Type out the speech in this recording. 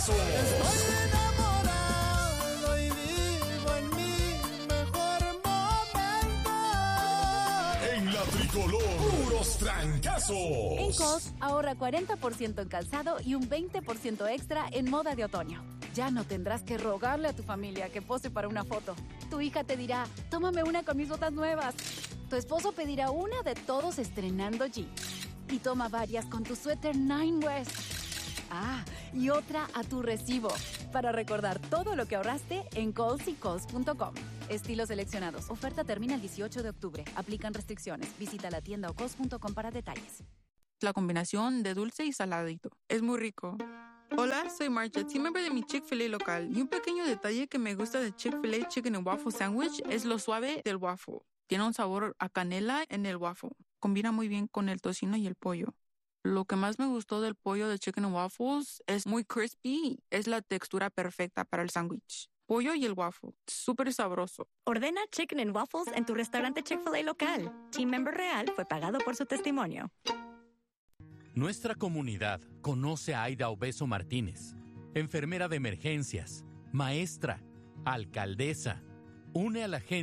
Trancazo. Estoy enamorado y vivo en mi mejor momento. En la tricolor, puros trancazos. En Kohl's, ahorra 40% en calzado y un 20% extra en moda de otoño. Ya no tendrás que rogarle a tu familia que pose para una foto. Tu hija te dirá, tómame una con mis botas nuevas. Tu esposo pedirá una de todos estrenando jeans. Y toma varias con tu suéter Nine West. Ah, y otra a tu recibo. Para recordar todo lo que ahorraste en Kohl's y Kohl's.com. Estilos seleccionados. Oferta termina el 18 de octubre. Aplican restricciones. Visita la tienda o Kohl's.com para detalles. La combinación de dulce y saladito. Es muy rico. Hola, soy Marcha, team member de mi Chick-fil-A local. Y un pequeño detalle que me gusta de Chick-fil-A Chicken and Waffle Sandwich es lo suave del waffle. Tiene un sabor a canela en el waffle. Combina muy bien con el tocino y el pollo. Lo que más me gustó del pollo de Chicken and Waffles es muy crispy. Es la textura perfecta para el sándwich. Pollo y el waffle. Súper sabroso. Ordena Chicken and Waffles en tu restaurante Chick-fil-A local. Team member real fue pagado por su testimonio. Nuestra comunidad conoce a Aida Obeso Martínez, enfermera de emergencias, maestra, alcaldesa. Une a la gente